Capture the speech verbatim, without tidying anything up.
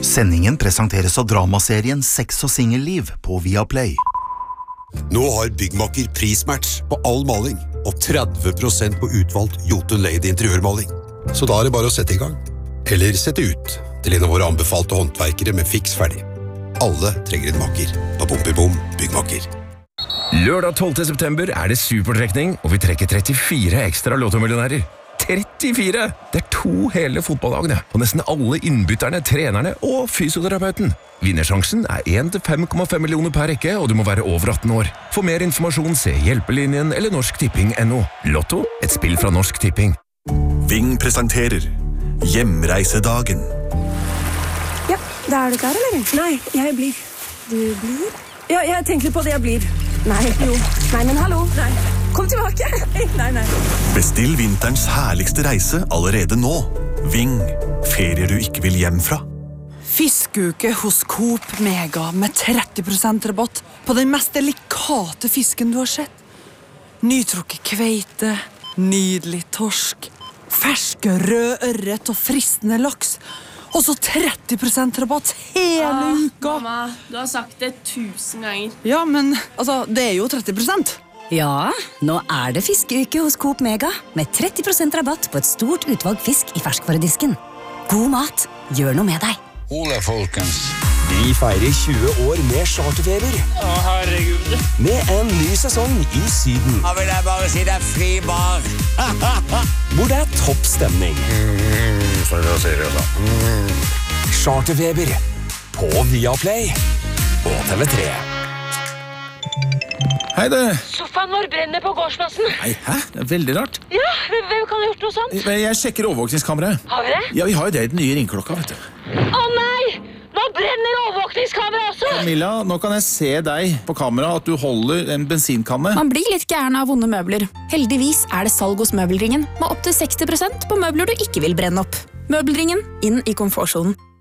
Sendingen presenteres av dramaserien Sex og singelliv på Viaplay. Nå har Byggmakker prismatch på all maling og tretti prosent på utvalgt Jotun Lady interiørmaling. Så da er det bare å sette i gang. Eller sette ut til en av våre anbefalte håndverkere med fiks ferdig. Alle trenger en makker på Bompibom Byggmakker. Lørdag tolvte september er det supertrekning, og vi trekker trettifire ekstra lottomillionærer. trettifire! Det er to hele fotballlagene, og nesten alle innbytterne, trenerne og fysioterapeuten. Vinnersjansen er én til fem komma fem millioner per rekke, og du må være over atten år. For mer informasjon se Hjelpelinjen eller Norsk Tipping punktum no. Lotto, et spill fra Norsk Tipping. Ving presenterer Hjemreisedagen. Ja, da er du klar, eller? Nei, jeg blir. Du blir? Ja, jeg tenker litt på det jeg blir. Nei, jo. Nei, men hallo. Nei. Kom tilbake. Nei, nei. Bestill vinterens herligste reise allerede nå. Ving. Ferier du ikke vil hjem fra. Fiskeuke hos Coop Mega med tretti prosent rabatt på den mest delikate fisken du har sett. Nytrukket kveite, nydelig torsk, ferske rød ørret og fristende laks. Og så tretti prosent rabatt hele ah, uka. Mamma, du har sagt det tusen ganger. Ja, men altså, det er jo tretti prosent. Ja, nå er det fiskeuke hos Coop Mega med tretti prosent rabatt på et stort utvalg fisk i ferskvaredisken. God mat, gjør noe med deg. Ole, folkens. Vi feirer tjue år med charterfeber. Å, herregud. Med en ny sesong i Syden. Da vil jeg bare si det er fri bar. Hvor det er topp stemning. Mm, for å si det sånn. Mm. Charterfeber på Viaplay og T V tre. Hei det. Sofaen vår brenner på gårdsplassen. Nei, hæ? Det er veldig rart. Ja, hvem kan ha gjort noe sånt? Jeg sjekker overvåkningskameraet. Har vi det? Ja, vi har jo det i den nye ringklokka, vet du. Å nei! Nå brenner overvåkningskameraet også! Camilla, nå kan jeg se deg på kamera at du holder en bensinkanne. Man blir litt gæren av vonde møbler. Heldigvis er det salg hos Møbelringen med opp til seksti prosent på møbler du ikke vil brenne opp. Møbelringen, inn i komfortsonen.